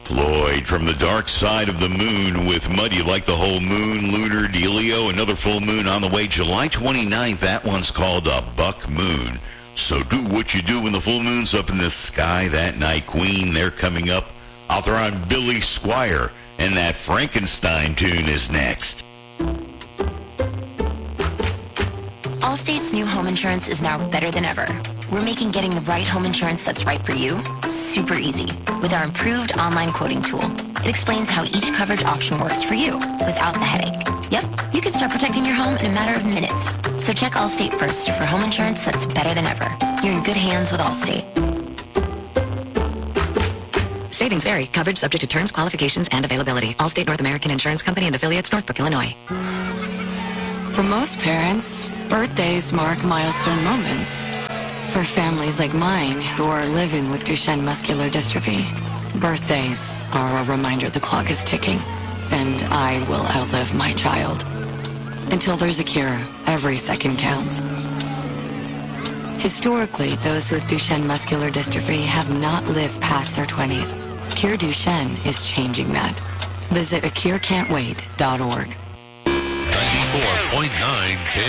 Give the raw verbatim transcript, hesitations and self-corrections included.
Floyd from the dark side of the moon with Mud. You like the whole moon, lunar dealio? Another full moon on the way, July twenty-ninth. That one's called a buck moon. So do what you do when the full moon's up in the sky that night. Queen, they're coming up. Author on Billy Squire, and that Frankenstein tune is next. Allstate's new home insurance is now better than ever. We're making getting the right home insurance that's right for you super easy with our improved online quoting tool. It explains how each coverage option works for you without the headache. Yep, you can start protecting your home in a matter of minutes. So check Allstate first for home insurance that's better than ever. You're in good hands with Allstate. Savings vary. Coverage subject to terms, qualifications, and availability. Allstate North American Insurance Company and affiliates, Northbrook, Illinois. For most parents, birthdays mark milestone moments. For families like mine who are living with Duchenne muscular dystrophy, birthdays are a reminder the clock is ticking, and I will outlive my child. Until there's a cure, every second counts. Historically, those with Duchenne muscular dystrophy have not lived past their twenties. Cure Duchenne is changing that. Visit a cure can't wait dot org. ninety-four point nine K